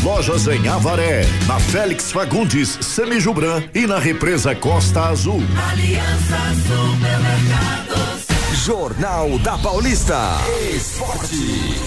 lojas em Avaré, na Félix Fagundes, Semijubran e na Represa Costa Azul. Aliança Supermercados. Jornal da Paulista. Esporte.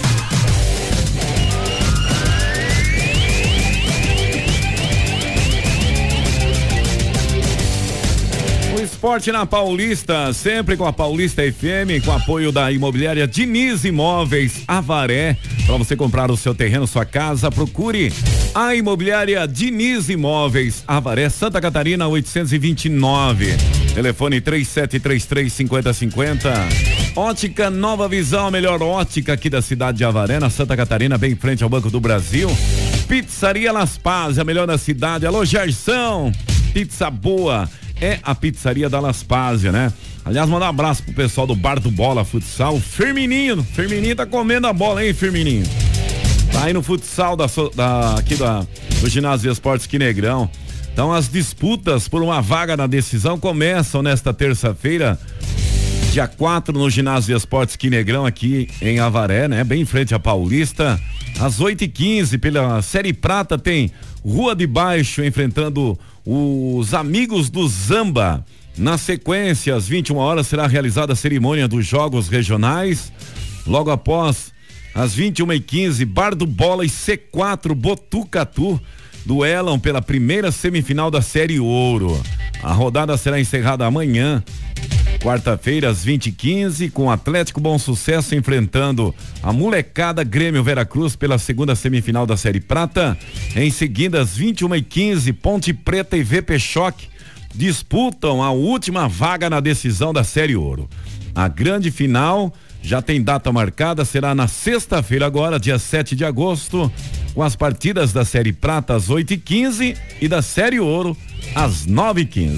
Esporte na Paulista, sempre com a Paulista FM, com apoio da imobiliária Diniz Imóveis Avaré. Para você comprar o seu terreno, sua casa, procure a imobiliária Diniz Imóveis Avaré, Santa Catarina 829. Telefone 3733-5050. Ótica Nova Visão, a melhor ótica aqui da cidade de Avaré, na Santa Catarina, bem em frente ao Banco do Brasil. Pizzaria Las Paz, a melhor da cidade. Alô, Gerson, pizza boa. É a pizzaria da Las Paz, né? Aliás, manda um abraço pro pessoal do Bar do Bola Futsal. Firmininho tá comendo a bola, hein, Firmininho? Tá aí no futsal do Ginásio de Esportes Quinegrão. Então, as disputas por uma vaga na decisão começam nesta terça-feira, dia 4, no Ginásio de Esportes Quinegrão, aqui em Avaré, né? Bem em frente à Paulista. Às 8h15, pela Série Prata, tem Rua de Baixo enfrentando os amigos do Zamba. Na sequência, às 21 horas, será realizada a cerimônia dos Jogos Regionais. Logo após, às 21h15, Bar do Bola e C4 Botucatu duelam pela primeira semifinal da Série Ouro. A rodada será encerrada amanhã, quarta-feira, às 20h15, com o Atlético Bom Sucesso enfrentando a molecada Grêmio Veracruz pela segunda semifinal da Série Prata. Em seguida, às 21h15, Ponte Preta e VP Choque disputam a última vaga na decisão da Série Ouro. A grande final já tem data marcada, será na sexta-feira agora, dia 7 de agosto, com as partidas da Série Prata às 8h15 e da Série Ouro às 9h15.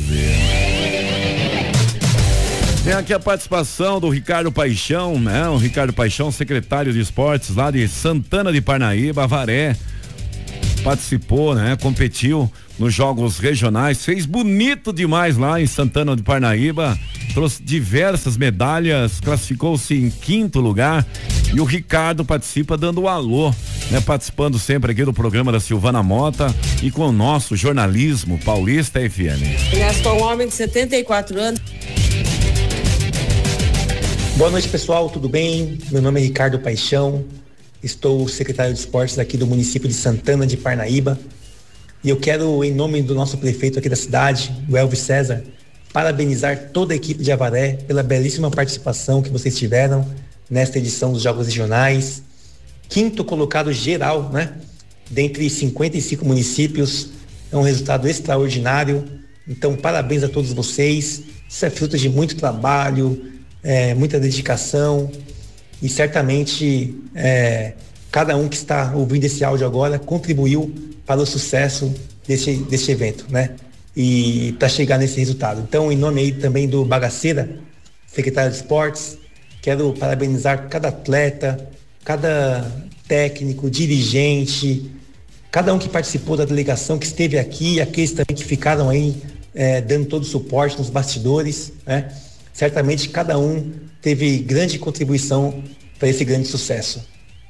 Tem aqui a participação do Ricardo Paixão, né? O Ricardo Paixão, secretário de esportes lá de Santana de Parnaíba, Avaré. Participou, né? Competiu nos jogos regionais, fez bonito demais lá em Santana de Parnaíba, trouxe diversas medalhas, classificou-se em 5º lugar. E o Ricardo participa dando um alô, né? Participando sempre aqui do programa da Silvana Mota e com o nosso jornalismo Paulista FM. Ernesto é um homem de 74 anos. Boa noite, pessoal, tudo bem? Meu nome é Ricardo Paixão, estou secretário de esportes aqui do município de Santana de Parnaíba e eu quero, em nome do nosso prefeito aqui da cidade, o Elvis César, parabenizar toda a equipe de Avaré pela belíssima participação que vocês tiveram nesta edição dos Jogos Regionais. 5º colocado geral, né? Dentre 55 municípios, é um resultado extraordinário. Então, parabéns a todos vocês. Isso é fruto de muito trabalho, muita dedicação e certamente cada um que está ouvindo esse áudio agora contribuiu para o sucesso deste evento, né? E para chegar nesse resultado. Então, em nome aí também do Bagaceira, secretário de esportes, quero parabenizar cada atleta, cada técnico, dirigente, cada um que participou da delegação, que esteve aqui, aqueles também que ficaram aí dando todo o suporte nos bastidores, né? Certamente cada um teve grande contribuição para esse grande sucesso.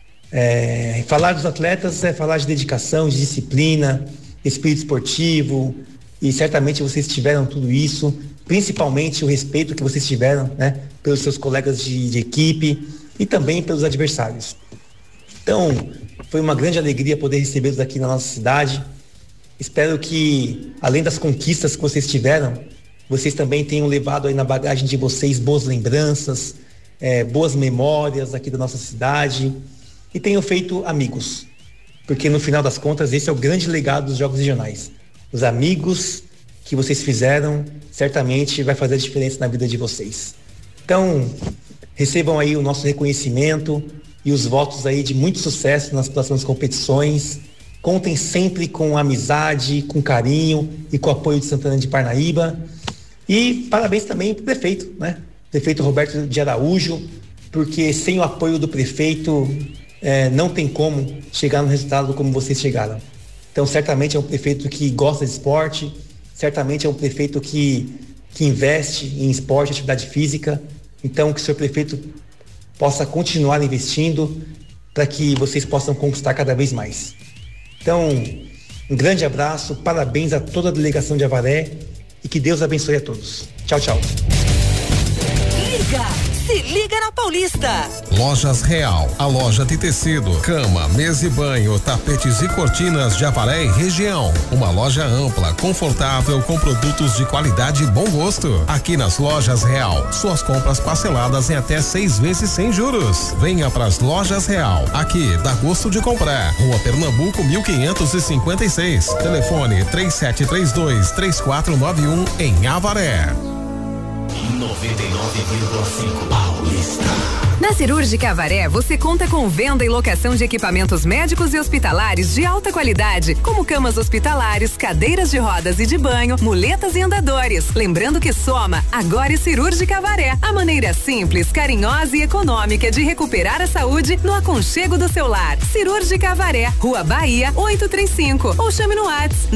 Falar dos atletas é falar de dedicação, de disciplina, espírito esportivo, e certamente vocês tiveram tudo isso, principalmente o respeito que vocês tiveram, né, pelos seus colegas de equipe e também pelos adversários. Então, foi uma grande alegria poder recebê-los aqui na nossa cidade. Espero que, além das conquistas que vocês tiveram, vocês também tenham levado aí na bagagem de vocês boas lembranças, boas memórias aqui da nossa cidade e tenham feito amigos, porque no final das contas esse é o grande legado dos Jogos Regionais. Os amigos que vocês fizeram certamente vai fazer a diferença na vida de vocês. Então, recebam aí o nosso reconhecimento e os votos aí de muito sucesso nas próximas competições. Contem sempre com amizade, com carinho e com o apoio de Santana de Parnaíba. E parabéns também para o prefeito, né? Prefeito Roberto de Araújo, porque sem o apoio do prefeito não tem como chegar no resultado como vocês chegaram. Então, certamente é um prefeito que gosta de esporte, certamente é um prefeito que investe em esporte, atividade física. Então, que o senhor prefeito possa continuar investindo para que vocês possam conquistar cada vez mais. Então, um grande abraço, parabéns a toda a delegação de Avaré e que Deus abençoe a todos. Tchau, tchau. Se liga na Paulista. Lojas Real, a loja de tecido, cama, mesa e banho, tapetes e cortinas de Avaré e região. Uma loja ampla, confortável, com produtos de qualidade e bom gosto. Aqui nas Lojas Real, suas compras parceladas em até 6 vezes sem juros. Venha pras Lojas Real. Aqui dá gosto de comprar. Rua Pernambuco 1556. Telefone 3732-3491 em Avaré. 99,5 Paulista. Na Cirúrgica Avaré, você conta com venda e locação de equipamentos médicos e hospitalares de alta qualidade, como camas hospitalares, cadeiras de rodas e de banho, muletas e andadores. Lembrando que Soma agora é Cirúrgica Avaré, a maneira simples, carinhosa e econômica de recuperar a saúde no aconchego do seu lar. Cirúrgica Avaré, Rua Bahia 835, ou chame no WhatsApp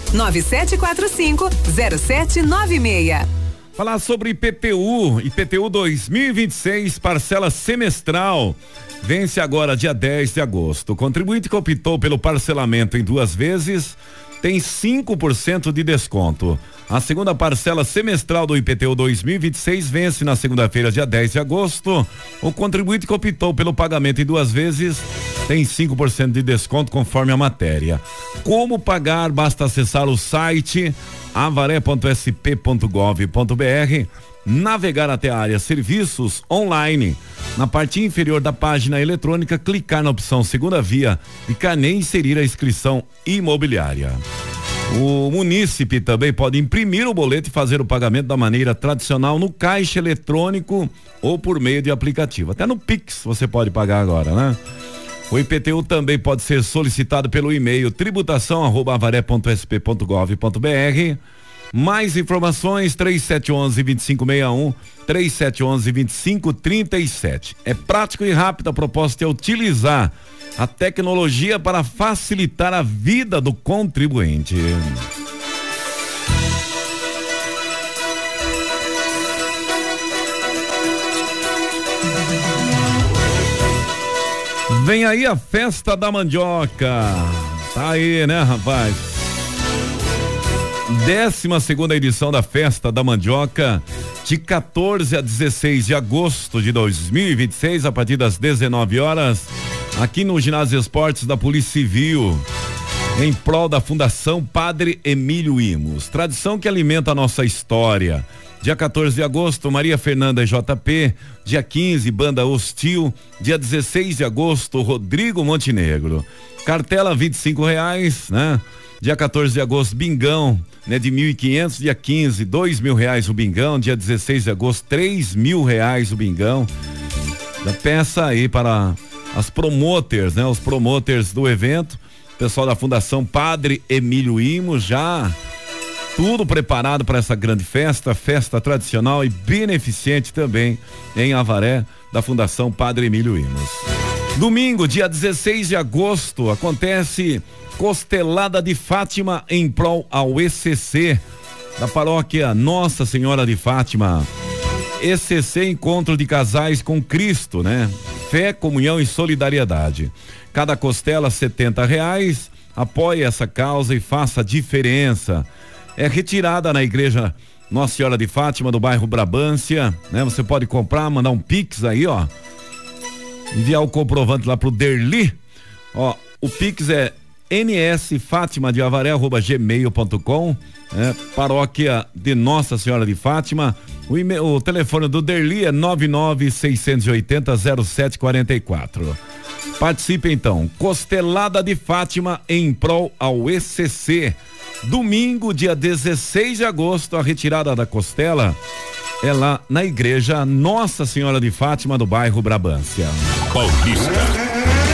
997450796. Falar sobre IPTU 2026, parcela semestral. Vence agora dia 10 de agosto. O contribuinte que optou pelo parcelamento em 2 vezes tem 5% de desconto. A segunda parcela semestral do IPTU 2026 vence na segunda-feira, dia 10 de agosto. O contribuinte que optou pelo pagamento em 2 vezes tem 5% de desconto conforme a matéria. Como pagar? Basta acessar o site avaré.sp.gov.br, navegar até a área Serviços online. Na parte inferior da página eletrônica, clicar na opção Segunda Via e inserir a inscrição imobiliária. O munícipe também pode imprimir o boleto e fazer o pagamento da maneira tradicional no caixa eletrônico ou por meio de aplicativo. Até no Pix você pode pagar agora, né? O IPTU também pode ser solicitado pelo e-mail tributação@avaré.sp.gov.br. Mais informações 3711-2561, 3711-2537. É prático e rápido. A proposta é utilizar a tecnologia para facilitar a vida do contribuinte. Vem aí a Festa da Mandioca. Tá aí, né, rapaz? 12ª edição da Festa da Mandioca, de 14 a 16 de agosto de 2026, a partir das 19 horas, aqui no Ginásio Esportes da Polícia Civil, em prol da Fundação Padre Emílio Imos. Tradição que alimenta a nossa história. Dia 14 de agosto, Maria Fernanda JP. Dia 15, Banda Hostil. Dia 16 de agosto, Rodrigo Montenegro. Cartela R$25, né? Dia 14 de agosto, Bingão, né? De R$1.500. Dia 15, R$2.000 o Bingão. Dia 16 de agosto, R$3.000 o Bingão. Já peça aí para as promoters, né? Os promoters do evento. Pessoal da Fundação Padre Emílio Imos, já tudo preparado para essa grande festa tradicional e beneficente também em Avaré, da Fundação Padre Emílio Imos. Domingo, dia 16 de agosto, acontece Costelada de Fátima em prol ao ECC, da paróquia Nossa Senhora de Fátima. ECC, Encontro de Casais com Cristo, né? Fé, comunhão e solidariedade. Cada costela R$70. Apoie essa causa e faça a diferença. É retirada na igreja Nossa Senhora de Fátima, do bairro Brabância, né? Você pode comprar, mandar um Pix aí, ó. Enviar o comprovante lá pro Derli. Ó, o Pix é nsfatimadeavaré@gmail.com, né? Paróquia de Nossa Senhora de Fátima. O telefone do Derli é 99-680-0744. Participe então. Costelada de Fátima em prol ao ECC. Domingo, dia 16 de agosto, a retirada da costela é lá na igreja Nossa Senhora de Fátima, do bairro Brabância. Paulista.